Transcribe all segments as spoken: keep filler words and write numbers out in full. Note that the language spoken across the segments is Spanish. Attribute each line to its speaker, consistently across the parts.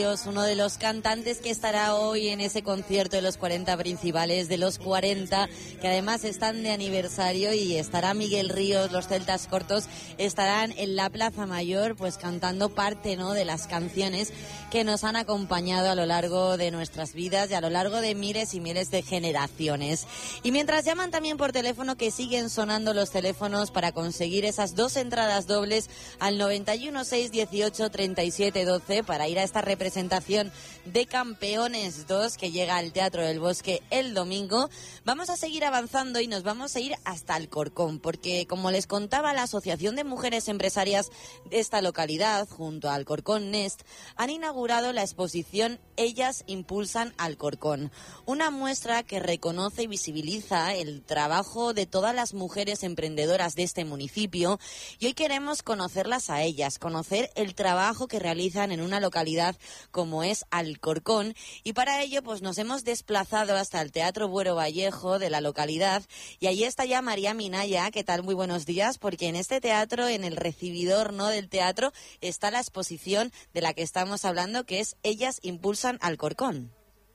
Speaker 1: Uno de los cantantes que estará hoy en ese concierto de los cuarenta principales, de los cuarenta, que además están de aniversario, y estará Miguel Ríos, los Celtas Cortos, estarán en la Plaza Mayor pues cantando parte, ¿no?, de las canciones que nos han acompañado a lo largo de nuestras vidas y a lo largo de miles y miles de generaciones. Y mientras llaman también por teléfono, que siguen sonando los teléfonos para conseguir esas dos entradas dobles al noventa y uno, seis dieciocho, treinta y siete doce para ir a esta representación presentación de Campeones dos que llega al Teatro del Bosque el domingo. Vamos a seguir avanzando y nos vamos a ir hasta Alcorcón, porque como les contaba, la Asociación de Mujeres Empresarias de esta localidad, junto a Alcorcón Next, han inaugurado la exposición Ellas Impulsan Alcorcón, una muestra que reconoce y visibiliza el trabajo de todas las mujeres emprendedoras de este municipio, y hoy queremos conocerlas a ellas, conocer el trabajo que realizan en una localidad como es Alcorcón, y para ello pues nos hemos desplazado hasta el Teatro Buero Vallejo de la localidad, y allí está ya María Minaya. ¿Qué tal? Muy buenos días, porque en este teatro, en el recibidor, ¿no?, del teatro, está la exposición de la que estamos hablando, que es Ellas Impulsan Alcorcón.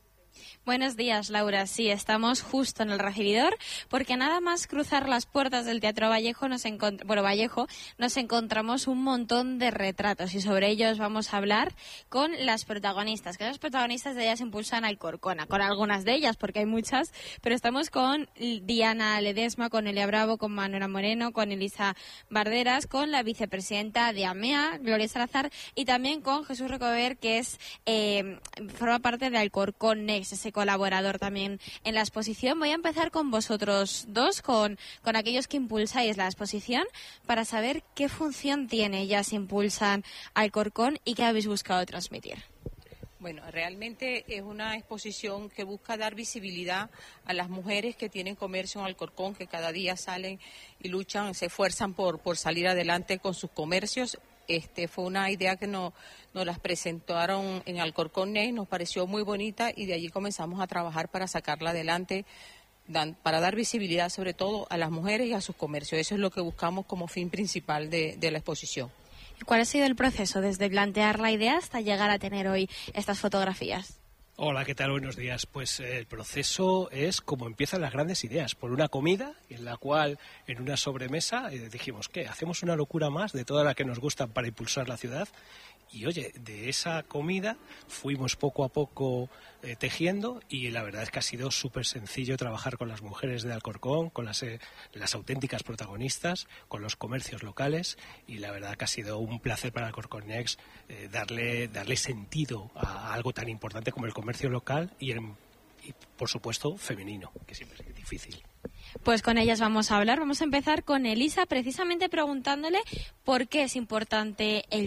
Speaker 2: Buenos días, Laura. Sí, estamos justo en el recibidor, porque nada más cruzar las puertas del Teatro Vallejo nos, encont- bueno, Vallejo, nos encontramos un montón de retratos, y sobre ellos vamos a hablar con las protagonistas, que las protagonistas de Ellas Impulsan Alcorcón, con algunas de ellas, porque hay muchas, pero estamos con Diana Ledesma, con Elia Bravo, con Manuela Moreno, con Elisa Barderas, con la vicepresidenta de AMEA, Gloria Salazar, y también con Jesús Recover, que es eh, forma parte de Alcorcón Next, ese colaborador también en la exposición. Voy a empezar con vosotros dos, con, con aquellos que impulsáis la exposición, para saber qué función tiene Ellas Impulsan Alcorcón y qué habéis buscado transmitir.
Speaker 3: Bueno, realmente es una exposición que busca dar visibilidad a las mujeres que tienen comercio en Alcorcón, que cada día salen y luchan, se esfuerzan por, por salir adelante con sus comercios. Este fue una idea que nos, nos las presentaron en Alcorcón Next, nos pareció muy bonita, y de allí comenzamos a trabajar para sacarla adelante, dan, para dar visibilidad sobre todo a las mujeres y a sus comercios. Eso es lo que buscamos como fin principal de, de la exposición.
Speaker 2: ¿Y cuál ha sido el proceso desde plantear la idea hasta llegar a tener hoy estas fotografías?
Speaker 4: Hola, ¿qué tal? Buenos días. Pues eh, el proceso es como empiezan las grandes ideas, por una comida en la cual en una sobremesa eh, dijimos, ¿qué? Hacemos una locura más de toda la que nos gusta para impulsar la ciudad. Y oye, de esa comida fuimos poco a poco eh, tejiendo, y la verdad es que ha sido súper sencillo trabajar con las mujeres de Alcorcón, con las, eh, las auténticas protagonistas, con los comercios locales, y la verdad que ha sido un placer para Alcorcón Next eh, darle, darle sentido a, a algo tan importante como el comercio local y, en, y por supuesto femenino, que siempre es difícil.
Speaker 2: Pues con ellas vamos a hablar. Vamos a empezar con Elisa, precisamente preguntándole por qué es importante el